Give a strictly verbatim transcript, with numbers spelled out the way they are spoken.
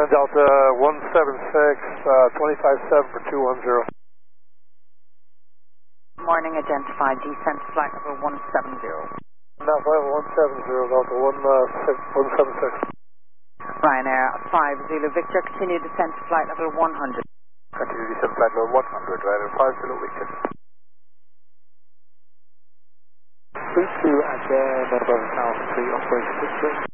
Delta one seven six, uh, twenty-five seven for two one zero. Morning, identified, descent flight level one seven zero. Now flight level one seven zero, Delta one, uh, six, one seven six. Ryanair five Zulu Victor, continue descent to flight level one hundred. Continue descent flight level one hundred, Ryanair five Zulu Victor. Boost two again, above one thousand feet, operation six.